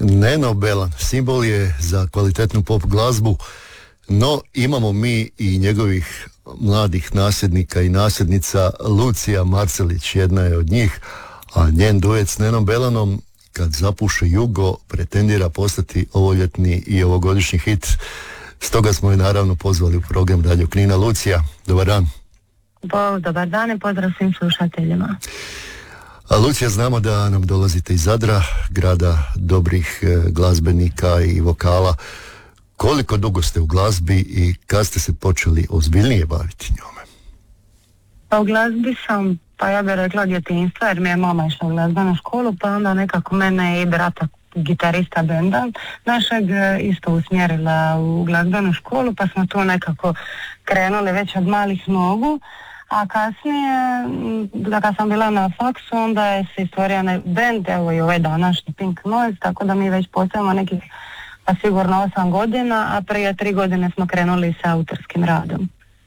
Neno Belan simbol je za kvalitetnu pop glazbu, no imamo mi i njegovih mladih nasljednika i nasljednica. Lucija Marcelić jedna je od njih, a njen duet s Nenom Belanom Kad zapuše jugo pretendira postati ovoljetni i ovogodišnji hit. Stoga smo je naravno pozvali u program Radio Knina. Lucija, dobar dan. Dobar dan i pozdrav svim slušateljima. A Lucija, znamo da nam dolazite iz Zadra, grada dobrih glazbenika i vokala. Koliko dugo ste u glazbi i kad ste se počeli ozbiljnije baviti njome? Pa u glazbi sam, pa ja bih rekla djetinjstva, jer mi je mama išla u glazbenu školu, pa onda nekako mene i brata gitarista benda našeg isto usmjerila u glazbenu školu, pa smo tu nekako krenuli već od malih nogu. A kasnije, kad sam bila na faksu, onda je se stvorio bend, evo i ovaj današnji Pink Noise, tako da mi već postajemo nekih, pa sigurno 8 godina, a prije 3 godine smo krenuli sa autorskim radom.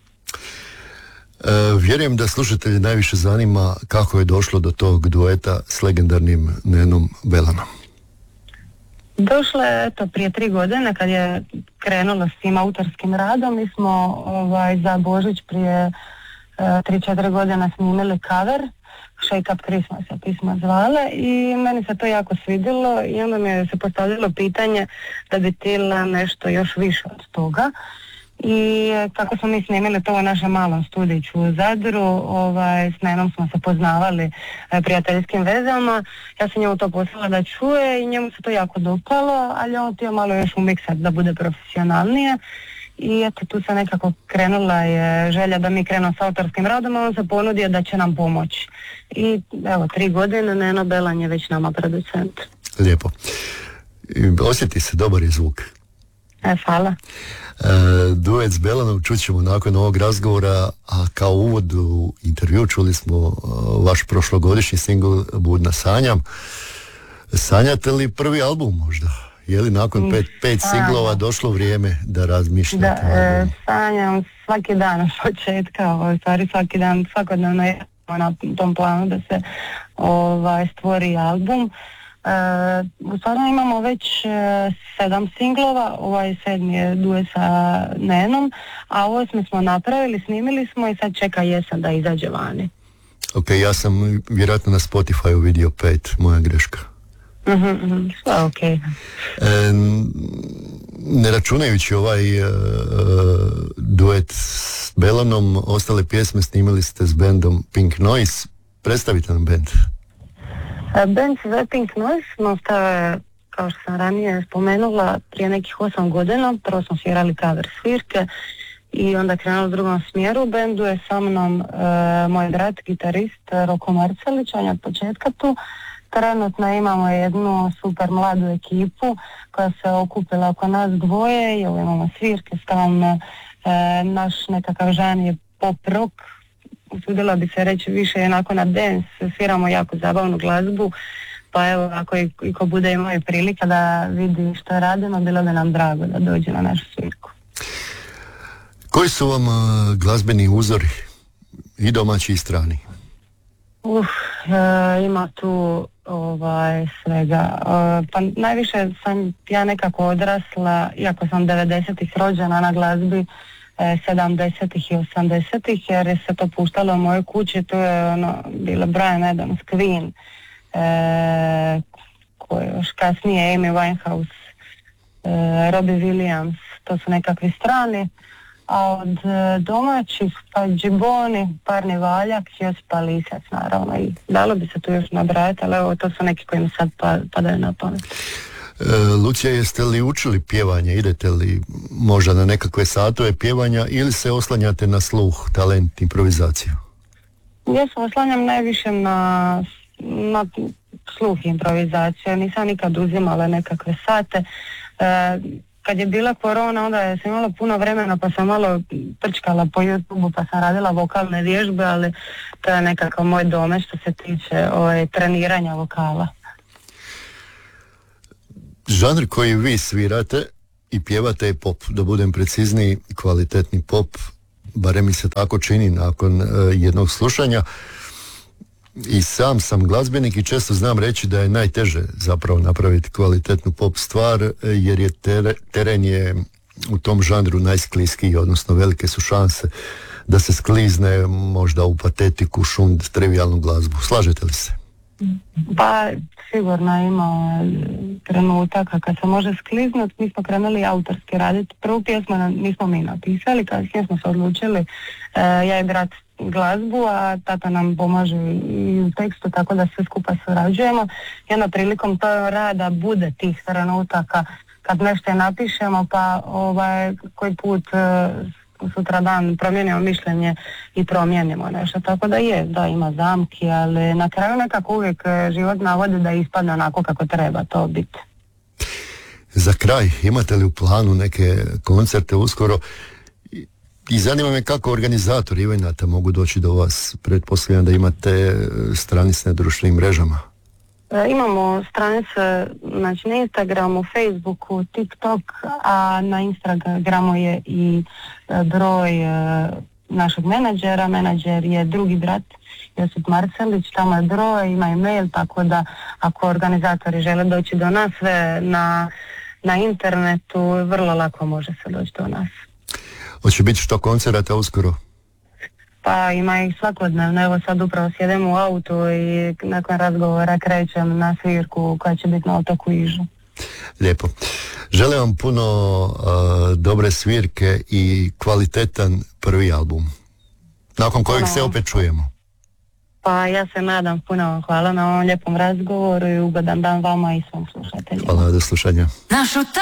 Vjerujem da slušatelji najviše zanima kako je došlo do tog dueta s legendarnim Nenom Belanom. Došlo je prije 3 godine kad je krenulo s tim autorskim radom. Mi smo za Božić prije 3-4 godine snimili cover, Shake Up Christmas se pisma zvale, i meni se to jako svidjelo i onda mi je se postavilo pitanje da bi htjela nešto još više od toga. I kako smo mi snimili to u našem malom studiću u Zadru, s Nenom smo se poznavali prijateljskim vezama. Ja sam njemu to poslala da čuje i njemu se to jako dopalo, ali on htio malo još umiksati da bude profesionalnije. I eto, tu se nekako krenula je želja da mi krenemo s autorskim radom, a on se ponudio da će nam pomoći. I evo, 3 godine Neno Belan je već nama producent. Lijepo. Osjeti se, dobar je zvuk. Hvala. Duet s Belanom čućemo nakon ovog razgovora, a kao uvod u intervju čuli smo vaš prošlogodišnji singl Budna sanjam. Sanjate li prvi album možda? Je li nakon pet singlova došlo vrijeme da razmišljate? Sanjam svaki dan od početka, u stvari svaki dan, svakodnevno je na tom planu da se stvori album. U stvari imamo već 7 singlova, ovaj 7 je duet sa Nenom, a 8 smo napravili, snimili smo i sad čeka jesen da izađe vani. Ok, ja sam vjerojatno na Spotify vidio 5, moja greška. Okay. Ne računajući ovaj duet s Belanom, ostale pjesme snimili ste s bendom Pink Noise. Predstavite nam bend. Band se zove Pink Noise, nastao, kao što sam ranije spomenula, prije nekih 8 godina. Prvo smo svirali cover svirke i onda krenuli u drugom smjeru. U bendu je sa mnom moj brat, gitarist Roko Marcelić, on je od početka tu. Trenutno imamo jednu super mladu ekipu koja se okupila oko nas dvoje i imamo svirke stalno. Naš nekakav žan je pop rock, usudila bi se reći više onako na dance, sviramo jako zabavnu glazbu, pa evo ako i ko bude imao prilika da vidi što radimo, bilo bi nam drago da dođe na našu svirku. Koji su vam glazbeni uzori, i domaći i strani? Ima tu svega. Pa najviše sam ja nekako odrasla, iako sam 90-ih rođena na glazbi 70-ih i 80-ih, jer je se to puštalo u mojoj kući. To je bilo Bryan Adams, Queen, koji još kasnije Amy Winehouse, Robbie Williams, to su nekakvi strani. A od domaćih pa Džiboni, Parni Valjak, Josipa Lisac naravno, i dalo bi se tu još nabrajati, ali evo to su neki koji mi sad padaju na pamet. Lucija, jeste li učili pjevanje, idete li možda na nekakve satove pjevanja ili se oslanjate na sluh, talent, improvizaciju? Ja se oslanjam najviše na sluh i improvizaciju, nisam nikad uzimala nekakve sate. Kad je bila korona, onda sam imala puno vremena, pa sam malo prčkala po YouTubeu, pa sam radila vokalne vježbe, ali to je nekakav moj domet što se tiče treniranja vokala. Žanr koji vi svirate i pjevate je pop, da budem precizniji, kvalitetni pop, barem mi se tako čini nakon jednog slušanja. i sam sam glazbenik i često znam reći da je najteže zapravo napraviti kvalitetnu pop stvar, jer je teren je u tom žanru najskliskiji, odnosno velike su šanse da se sklizne možda u patetiku, šund, trivijalnu glazbu. Slažete li se? Pa sigurno ima trenutaka kad se može skliznuti. Mi smo krenuli autorski raditi. Prvu pjesmu nismo mi napisali, kasnije smo se odlučili ja i brat glazbu, a tata nam pomaže i u tekstu, tako da sve skupa surađujemo. I onda prilikom tog rada bude tih trenutaka kad nešto napišemo, pa koji put sutra dan promijenimo mišljenje i promijenimo nešto, tako da ima zamki, ali na kraju nekako uvijek život navodi da ispadne onako kako treba to biti. Za kraj, imate li u planu neke koncerte uskoro? I zanima me kako organizatori evenata mogu doći do vas. Pretpostavljam da imate stranice na društvenim mrežama. Imamo stranice, znači na Instagramu, Facebooku, TikTok, a na Instagramu je i broj našeg menadžera. Menadžer je drugi brat, Josip Marcelić, tamo je broj, ima e-mail, tako da ako organizatori žele doći do nas, sve na internetu, vrlo lako može se doći do nas. Hoće biti što koncerata uskoro? Pa ima ih svakodnevno, evo sad upravo sjedem u autu i nakon razgovora krećem na svirku koja će biti na otoku Ižu. Lijepo. Želim vam puno dobre svirke i kvalitetan prvi album, nakon kojeg se opet čujemo. Pa ja se nadam, puno vam hvala na ovom lijepom razgovoru i ugodan dan vama i svom slušateljima. Hvala, do slušanja.